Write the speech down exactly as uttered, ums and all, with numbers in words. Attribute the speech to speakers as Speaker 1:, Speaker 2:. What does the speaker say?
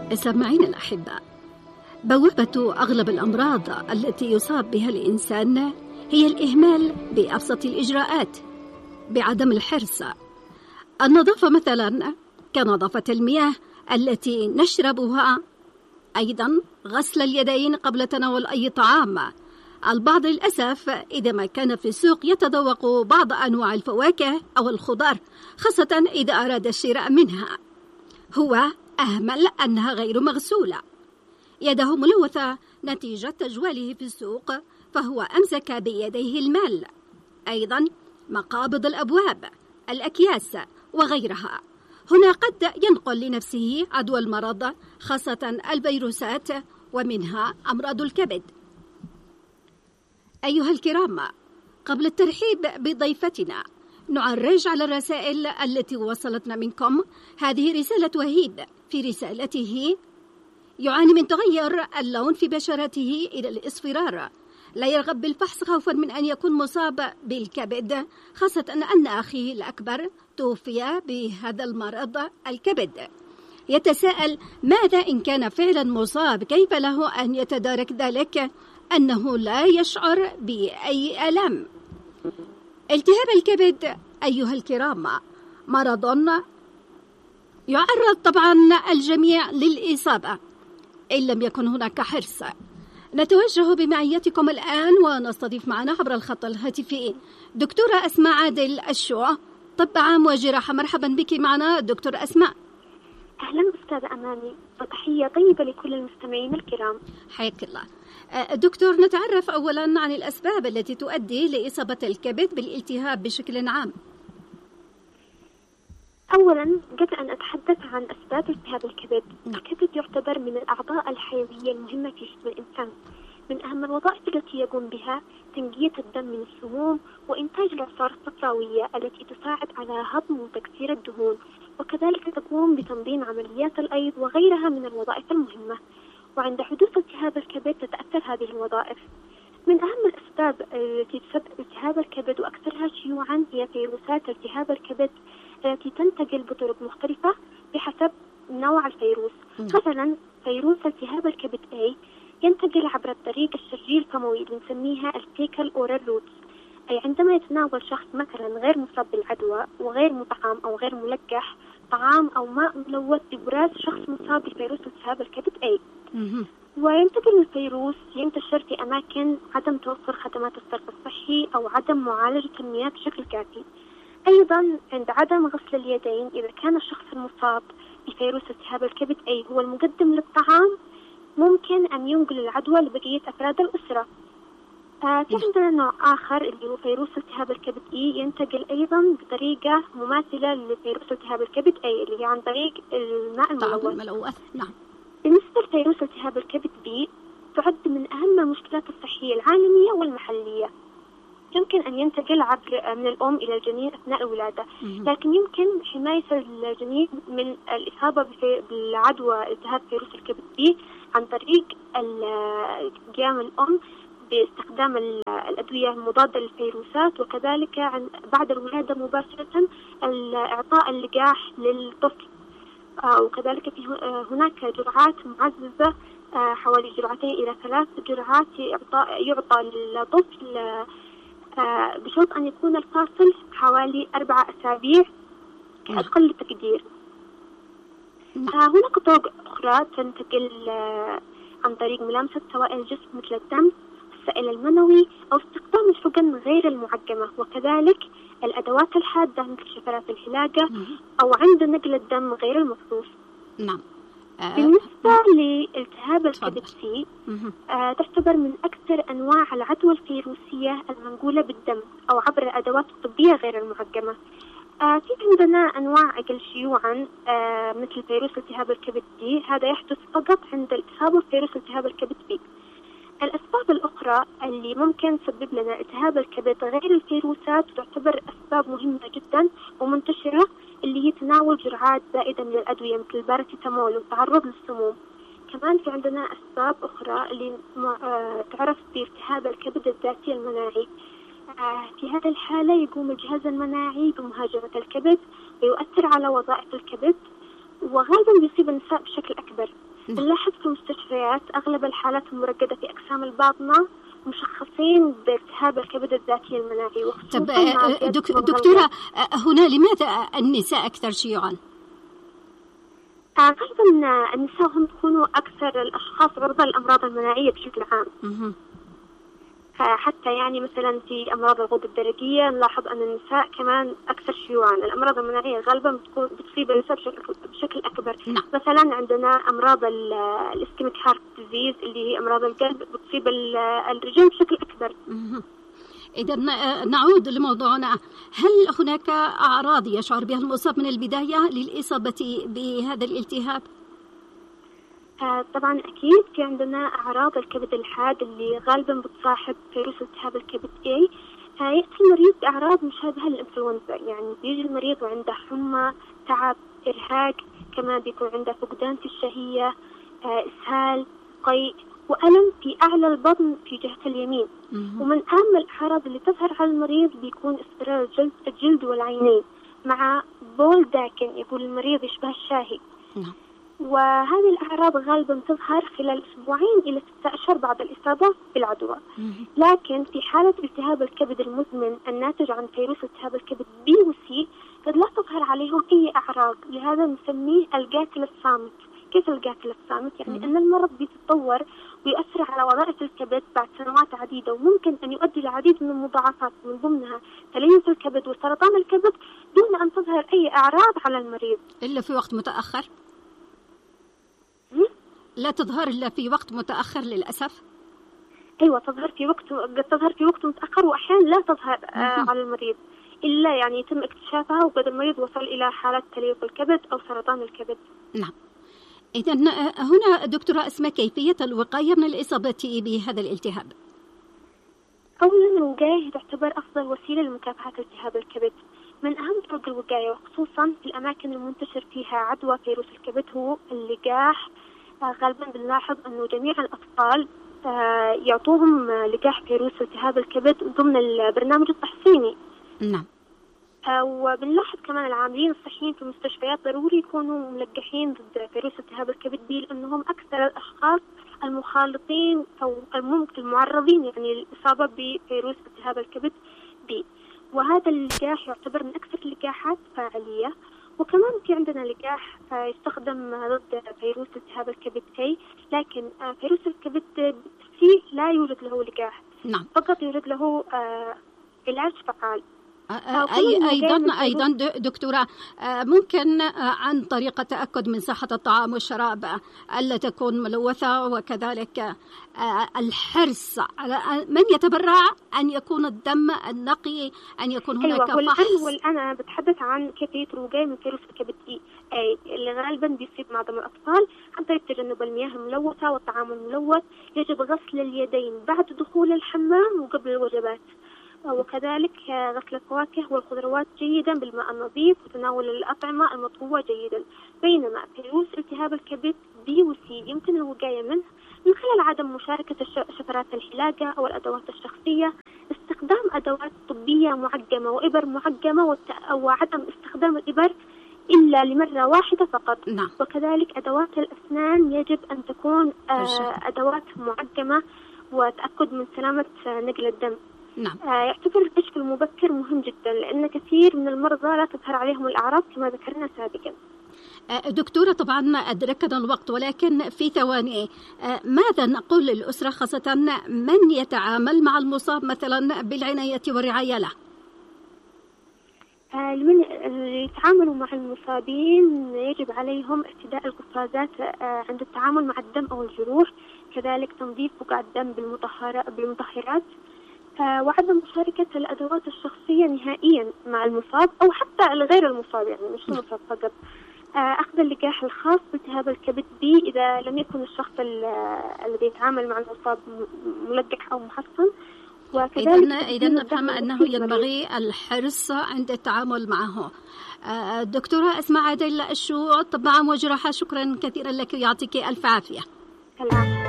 Speaker 1: سمعين الأحبة، بوابة أغلب الأمراض التي يصاب بها الإنسان هي الإهمال بأبسط الإجراءات، بعدم الحرص. النظافة مثلا كنظافة المياه التي نشربها، أيضا غسل اليدين قبل تناول أي طعام. البعض للأسف إذا ما كان في السوق يتذوق بعض أنواع الفواكه أو الخضار، خاصة إذا أراد الشراء منها، هو أهمل أنها غير مغسولة، يده ملوثة نتيجة تجواله في السوق، فهو أمسك بيديه المال. أيضا مقابض الأبواب، الأكياس وغيرها، هنا قد ينقل لنفسه عدوى المرض، خاصة الفيروسات ومنها أمراض الكبد. أيها الكرام، قبل الترحيب بضيفتنا نعرج على الرسائل التي وصلتنا منكم. هذه رسالة وهيب، في رسالته يعاني من تغير اللون في بشرته إلى الإصفرار، لا يرغب بالفحص خوفا من أن يكون مصاب بالكبد، خاصة أن أخيه الأكبر توفي بهذا المرض الكبد. يتساءل ماذا إن كان فعلا مصاب، كيف له أن يتدارك ذلك أنه لا يشعر بأي ألم؟ التهاب الكبد أيها الكرام مرض يعرض طبعا الجميع للإصابة إن لم يكن هناك حرص. نتوجه بمعيتكم الآن ونستضيف معنا عبر الخط الهاتفي دكتورة أسماء عادل الشو، طب عام وجراحة. مرحبا بك معنا دكتور أسماء.
Speaker 2: أهلا أستاذة أماني، وتحية طيبة لكل المستمعين الكرام.
Speaker 1: حياك الله. دكتور، نتعرف أولا عن الأسباب التي تؤدي لإصابة الكبد بالالتهاب بشكل عام.
Speaker 2: أولا قبل أن أتحدث عن أسباب التهاب الكبد، الكبد يعتبر من الأعضاء الحيوية المهمة في جسم الإنسان. من أهم الوظائف التي يقوم بها تنقية الدم من السموم وإنتاج العصارة الصفراوية التي تساعد على هضم وتكسير الدهون، وكذلك تقوم بتنظيم عمليات الأيض وغيرها من الوظائف المهمة. وعند حدوث التهاب الكبد تتأثر هذه الوظائف. من أهم الأسباب التي تسبب التهاب الكبد وأكثرها شيوعا هي فيروسات التهاب الكبد التي تنتقل بطرق مختلفة بحسب نوع الفيروس. مثلا فيروس التهاب الكبد A ينتقل عبر الطريق الشرجي الفموي اللي نسميها الفيكال أورال روتس، أي عندما يتناول شخص مثلا غير مصاب بالعدوى وغير مطعم أو غير ملقح طعام أو ماء ملوث ببراز شخص مصاب بفيروس التهاب الكبد A. وينتقل الفيروس ينتشر في أماكن عدم توفر خدمات الصرف الصحي أو عدم معالجة المياه بشكل كافي. أيضا عند عدم غسل اليدين، إذا كان الشخص المصاب بفيروس التهاب الكبد A هو المقدم للطعام، ممكن أن ينقل العدوى لبقية أفراد الأسرة. آه في عندنا نوع آخر اللي هو فيروس التهاب الكبد E ينتقل أيضا بطريقة مماثلة لفيروس التهاب الكبد A اللي هي عن طريق الماء الملوث.
Speaker 1: نعم.
Speaker 2: بالنسبة لفيروس التهاب الكبد B تعد من أهم المشكلات الصحية العالمية والمحلية. يمكن أن ينتقل عبر من الأم إلى الجنين أثناء الولادة، لكن يمكن حماية الجنين من الإصابة بالعدوى التهاب فيروس الكبد B عن طريق قيام الأم باستخدام الأدوية المضادة للفيروسات، وكذلك بعد الولادة مباشرة إعطاء اللقاح للطفل. وكذلك في هناك جرعات معززة، حوالي جرعتين إلى ثلاث جرعات يعطى للطفل بشرط أن يكون الفاصل حوالي أربعة أسابيع كأقل تقدير. هناك طرق أخرى تنتقل عن طريق ملامسة سوائل الجسم مثل الدم، السائل المنوي، أو استخدام الحقن غير المعقمة، وكذلك الأدوات الحادة مثل شفرات الحلاقة أو عند نقل الدم غير المخصوص.
Speaker 1: نعم.
Speaker 2: بالنسبة لالتهاب الكبد C آه تعتبر من أكثر أنواع العدوى الفيروسية المنقولة بالدم أو عبر الأدوات الطبية غير المعقمة. آه في عندنا أنواع أقل شيوعا آه مثل فيروس التهاب الكبد D، هذا يحدث فقط عند التهاب فيروس التهاب الكبد B. الأسباب الأخرى اللي ممكن تسبب لنا التهاب الكبد غير الفيروسات تعتبر أسباب مهمة جدا ومنتشرة، اللي هي تناول جرعات زائدة من الأدوية مثل الباراسيتامول والتعرض للسموم. كمان في عندنا أسباب أخرى اللي تعرف بالتهاب الكبد الذاتي المناعي. في هذه الحالة يقوم الجهاز المناعي بمهاجمة الكبد ويؤثر على وظائف الكبد، وغالبا بيصيب النساء بشكل أكبر. نلاحظ في المستشفيات أغلب الحالات المرقدة في أقسام الباطنة مشخصين بالتهاب الكبد الذاتي المناعي.
Speaker 1: طب دك دكتورة، هنا لماذا النساء أكثر شيوعا؟
Speaker 2: غالبا النساء هم يكونوا أكثر الأشخاص عرضة للأمراض المناعية بشكل عام.
Speaker 1: مه.
Speaker 2: حتى يعني مثلا في أمراض الغدة الدرقية نلاحظ أن النساء كمان أكثر شيوعا. الأمراض المناعية غالبا بتكون بتصيب النساء بشكل, بشكل أكبر.
Speaker 1: نعم.
Speaker 2: مثلا عندنا أمراض الإسكيميك هارت ديزيز اللي هي أمراض القلب بتصيب الرجال بشكل أكبر.
Speaker 1: إذا نعود لموضوعنا، هل هناك أعراض يشعر بها المصاب من البداية للإصابة بهذا الالتهاب؟
Speaker 2: آه طبعا أكيد في عندنا أعراض الكبد الحاد اللي غالبا بتصاحب فيروس التهاب الكبد A. آه يأتي المريض بأعراض مشابهة للإنفلونزا، يعني بيجي المريض وعنده حمى، تعب، إرهاق، كمان بيكون عنده فقدان في الشهية، آه إسهال، قيء، وألم في أعلى البطن في جهة اليمين. ومن أهم الأعراض اللي تظهر على المريض بيكون اصفرار الجلد, الجلد والعينين مع بول داكن، يقول المريض يشبه الشاهي. وهذه الأعراض غالبا تظهر خلال أسبوعين إلى ستة أشهر بعد الإصابة بالعدوى. لكن في حالة التهاب الكبد المزمن الناتج عن فيروس التهاب الكبد بي وسي قد لا تظهر عليهم أي أعراض، لهذا نسميه القاتل الصامت. كيف القاتل الصامت؟ يعني أن المرض بيتطور ويؤثر على وظائف الكبد بعد سنوات عديدة، وممكن أن يؤدي لعديد من المضاعفات من ضمنها تليف الكبد وسرطان الكبد دون أن تظهر أي أعراض على المريض
Speaker 1: إلا في وقت متأخر. لا تظهر إلا في وقت متأخر للأسف.
Speaker 2: أيوة تظهر في وقت قد تظهر في وقت متأخر، وأحيانا لا تظهر آه على المريض إلا يعني يتم اكتشافها وقد المريض وصل إلى حالة تليف الكبد أو سرطان الكبد.
Speaker 1: نعم. إذا هنا دكتورة أسماء، كيفية الوقاية من الإصابة بهذا الالتهاب؟
Speaker 2: أولا الوقاية تعتبر أفضل وسيلة لمكافحة التهاب الكبد. من أهم طرق الوقاية وخصوصا في الأماكن المنتشر فيها عدوى فيروس الكبد هو اللقاح. غالبا بنلاحظ أنه جميع الأطفال يعطوهم لقاح فيروس التهاب الكبد ضمن البرنامج التحصيني.
Speaker 1: نعم.
Speaker 2: وبنلاحظ كمان العاملين الصحيين في المستشفيات ضروري يكونوا ملقحين ضد فيروس التهاب الكبد بي، لأنهم أكثر الأشخاص المخالطين أو الممكن المعرضين يعني للإصابة بفيروس التهاب الكبد بي. وهذا اللقاح يعتبر من أكثر اللقاحات فاعلية. وكمان في عندنا لقاح يستخدم ضد فيروس التهاب الكبد A، لكن فيروس الكبد سي لا يوجد له لقاح.
Speaker 1: نعم.
Speaker 2: فقط يوجد له علاج فعال.
Speaker 1: أي أيضا أيضا دكتورة، ممكن عن طريق التأكد من صحة الطعام والشراب ألا تكون ملوثة، وكذلك الحرص على من يتبرع أن يكون الدم النقي، أن يكون هناك
Speaker 2: أيوة
Speaker 1: فحص.
Speaker 2: والآن أنا بتحدث عن كيفية الوقاية من فيروس الكبد أي اللي غالبا بيصيب معظم الأطفال عن طريق تجنب المياه الملوثة والطعام الملوث. يجب غسل اليدين بعد دخول الحمام وقبل الوجبات، وكذلك غسل الفواكه والخضروات جيدا بالماء النظيف وتناول الأطعمة المطبوعة جيدا. بينما فيروس التهاب الكبد بي وسي يمكن الوقاية منه من خلال عدم مشاركة شفرات الحلاقة أو الأدوات الشخصية، استخدام أدوات طبية معقمة وإبر معقمة، وعدم استخدام الإبر إلا لمرة واحدة فقط.
Speaker 1: نعم.
Speaker 2: وكذلك أدوات الأسنان يجب أن تكون أدوات معقمة وتأكد من سلامة نقل الدم.
Speaker 1: نعم.
Speaker 2: يعتبر الكشف المبكر مهم جدا، لأن كثير من المرضى لا تظهر عليهم الأعراض كما ذكرنا سابقا.
Speaker 1: دكتورة، طبعا أدركنا الوقت، ولكن في ثواني ماذا نقول للأسرة، خاصة من يتعامل مع المصاب مثلا بالعناية والرعاية له؟
Speaker 2: لمن يتعاملوا مع المصابين يجب عليهم ارتداء القفازات عند التعامل مع الدم أو الجروح، كذلك تنظيف بقع الدم بالمطهرات، وعدم مشاركة الأدوات الشخصية نهائيا مع المصاب أو حتى الغير المصاب، يعني مش المصاب فقط. أخذ اللقاح الخاص بالتهاب الكبد بي إذا لم يكن الشخص الذي يتعامل مع المصاب ملقح أو محصن.
Speaker 1: إذن إذن نفهم أنه ينبغي الحرص عند التعامل معه. دكتورة أسماء عادل، الشو طب عام وجراحة، شكرا كثيرا لك، يعطيك ألف عافية.